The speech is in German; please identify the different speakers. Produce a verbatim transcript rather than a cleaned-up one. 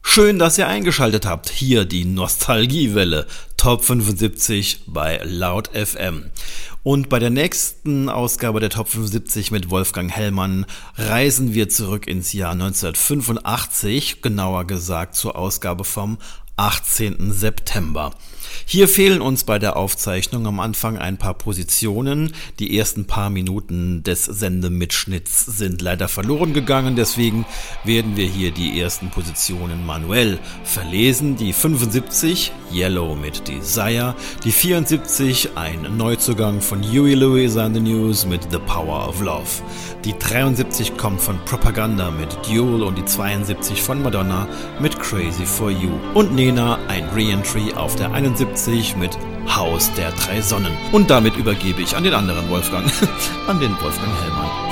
Speaker 1: Schön, dass ihr eingeschaltet habt. Hier die Nostalgiewelle Top fünfundsiebzig bei Laut F M. Und bei der nächsten Ausgabe der Top fünfundsiebzig mit Wolfgang Hellmann reisen wir zurück ins Jahr neunzehnhundertfünfundachtzig, genauer gesagt zur Ausgabe vom achtzehnten September. Hier fehlen uns bei der Aufzeichnung am Anfang ein paar Positionen. Die ersten paar Minuten des Sendemitschnitts sind leider verloren gegangen, deswegen werden wir hier die ersten Positionen manuell verlesen. Die fünfundsiebzig, Yellow mit Desire, die vierundsiebzig, ein Neuzugang von Huey Lewis and the News mit The Power of Love. Die dreiundsiebzig kommt von Propaganda mit Duel und die zweiundsiebzig von Madonna mit Crazy for You. Und Nena, ein Re-Entry auf der einundsiebzig mit Haus der drei Sonnen. Und damit übergebe ich an den anderen Wolfgang, an den Wolfgang Hellmann.